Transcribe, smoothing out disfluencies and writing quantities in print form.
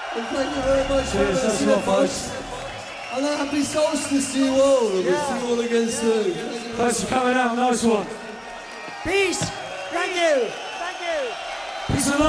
And thank you very much for Cheers, listening, folks. And a happy solstice to you all. And we'll see you all again soon. Thanks for coming out. Nice one. Peace. Thank you. Thank you. Peace and love.